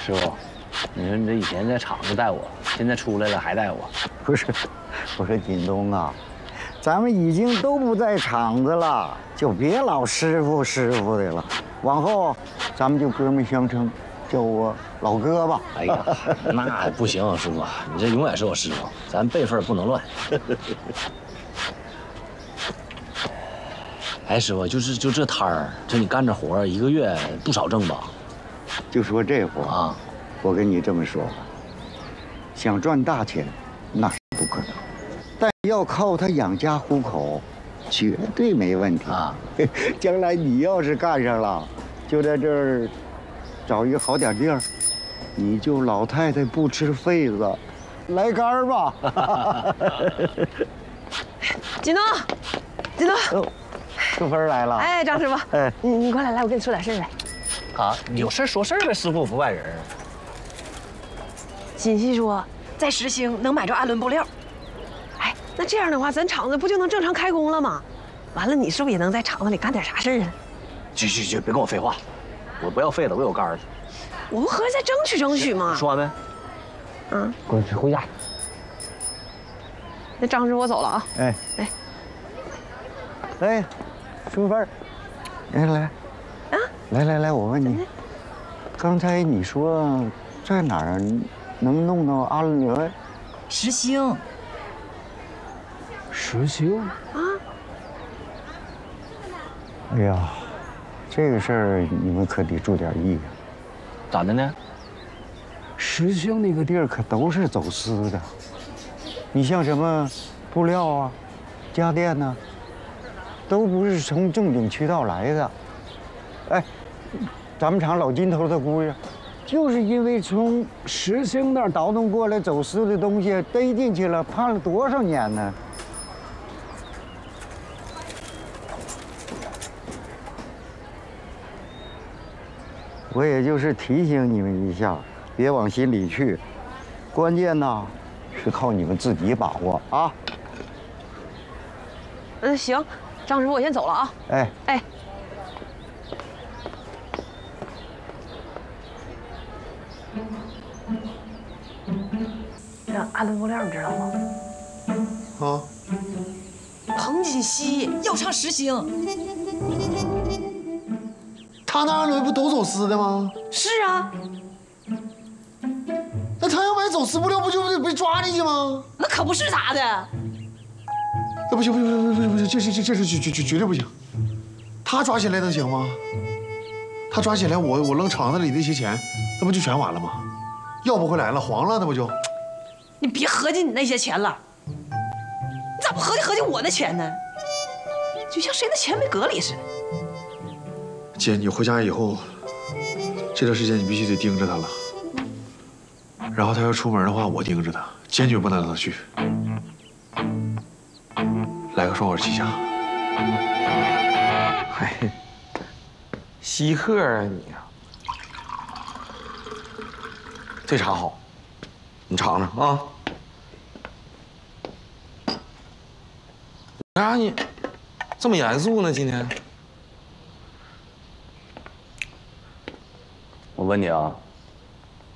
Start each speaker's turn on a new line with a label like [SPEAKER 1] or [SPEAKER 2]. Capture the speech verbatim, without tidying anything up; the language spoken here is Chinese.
[SPEAKER 1] 师傅，你说你这以前在厂子带我，现在出来了还带我？
[SPEAKER 2] 不是，我说锦东啊，咱们已经都不在厂子了，就别老师傅师傅的了。往后，咱们就哥们相称，叫我老哥吧。
[SPEAKER 1] 哎呀，那不行，师傅，你这永远是我师傅，咱辈分不能乱。哎，师傅，就是就这摊儿，这你干着活，一个月不少挣吧？
[SPEAKER 2] 就说这活啊，我跟你这么说吧，想赚大钱，那是不可能，但要靠它养家糊口，绝对没问题啊。将来你要是干上了，就在这儿找一个好点地儿，你就老太太不吃痱子，来杆儿吧。
[SPEAKER 3] 锦东，锦东。
[SPEAKER 2] 哦，淑芬来了。
[SPEAKER 3] 哎，张师傅，哎，你你过来，来，我跟你说点事儿来。
[SPEAKER 1] 啊，有事说事儿呗，师傅不外人。
[SPEAKER 3] 锦溪说，在石兴能买着安伦布料。哎，那这样的话，咱厂子不就能正常开工了吗？完了，你是不是也能在厂子里干点啥事儿啊？
[SPEAKER 1] 去去去，别跟我废话，我不要废了，我有杆儿。
[SPEAKER 3] 我们合计再争取争取嘛。
[SPEAKER 1] 说完没？
[SPEAKER 3] 嗯，
[SPEAKER 1] 滚去回家。
[SPEAKER 3] 那张师傅我走了啊。
[SPEAKER 2] 哎
[SPEAKER 3] 哎
[SPEAKER 2] 哎，淑芬，来来。啊，来来来，我问你，刚才你说在哪儿能弄到阿伦？
[SPEAKER 4] 石兴。
[SPEAKER 2] 石兴
[SPEAKER 3] 啊？
[SPEAKER 2] 哎呀，这个事儿你们可得注点意啊。
[SPEAKER 1] 咋的呢？
[SPEAKER 2] 石兴那个地儿可都是走私的，你像什么布料啊、家电呐、啊，都不是从正经渠道来的。哎，咱们厂老金头他姑爷，就是因为从石兴那儿倒腾过来走私的东西逮进去了，判了多少年呢？我也就是提醒你们一下，别往心里去，关键呢是靠你们自己把握啊。
[SPEAKER 3] 嗯，行，张师傅，我先走了啊。
[SPEAKER 2] 哎
[SPEAKER 3] 哎。这阿伦布料你知道吗？
[SPEAKER 5] 啊。
[SPEAKER 4] 彭锦熙要上石兴。
[SPEAKER 5] 他那二轮不都走私的吗？
[SPEAKER 4] 是啊。
[SPEAKER 5] 那他要买走私布料，不就得被抓进去吗？
[SPEAKER 4] 那可不是咋的。
[SPEAKER 5] 那不行不行不行不行不行，这这这这是绝绝绝绝对不行。他抓起来能行吗？他抓起来，我我扔厂子里那些钱，那不就全完了吗？要不回来了，黄了，那不就？
[SPEAKER 4] 你别合计你那些钱了，你咋不合计合计我的钱呢？就像谁的钱没格里似的。
[SPEAKER 5] 姐，你回家以后，这段时间你必须得盯着他了。然后他要出门的话，我盯着他，坚决不能让他去。来个双管齐下。
[SPEAKER 6] 嗨，稀客啊你啊！这茶好，你尝尝啊。干啥你这么严肃呢？今天？
[SPEAKER 1] 我问你啊，